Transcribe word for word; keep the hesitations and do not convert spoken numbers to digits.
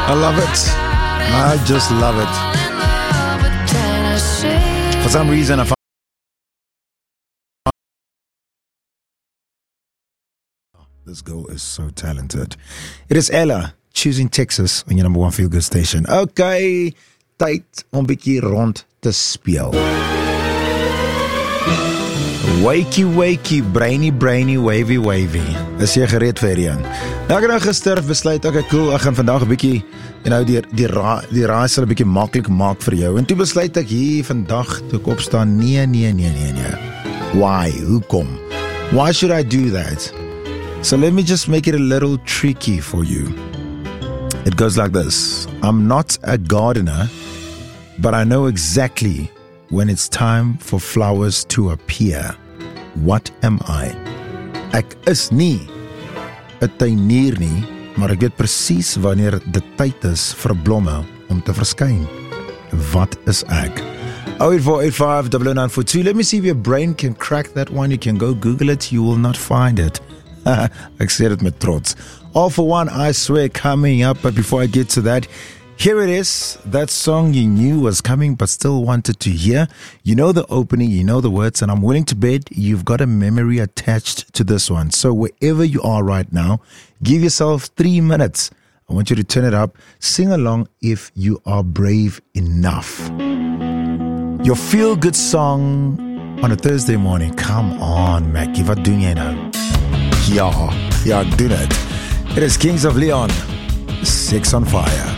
I love it. I just love it. For some reason, I found this girl is so talented. It is Ella, choosing Texas on your number one feel good station. Okay, tyd om bietjie rond te speel. Wakey, wakey, brainy, brainy, wavy, wavy. Is jy gereed vir hierdie een? Nou ek het nou gister besluit, okay, cool, ek gaan vandag 'n bietjie, you know, die, die, ra, die raaisel 'n bietjie maklik maak vir jou. En toe besluit ek hier vandag, toe ek opstaan, nee, nee, nee, nee, nee. Why? Hoekom? Why should I do that? So let me just make it a little tricky for you. It goes like this. I'm not a gardener, but I know exactly when it's time for flowers to appear. What am I? Ek is nie 'n tuinier nie, maar ek weet presies wanneer dit tyd is vir blomme om te verskyn. Wat is ek? oh eight four eight five, double oh nine four two. Let me see if your brain can crack that one. You can go Google it. You will not find it. Ek sê dit met trots. All for one, I swear, coming up. But before I get to that, here it is, that song you knew was coming but still wanted to hear. You know the opening, you know the words, and I'm willing to bet you've got a memory attached to this one. So wherever you are right now, give yourself three minutes. I want you to turn it up. Sing along if you are brave enough. Your feel-good song on a Thursday morning. Come on, Mackie, wat doen jy nou? Ja, ja, doen het. It is Kings of Leon, Sex on Fire.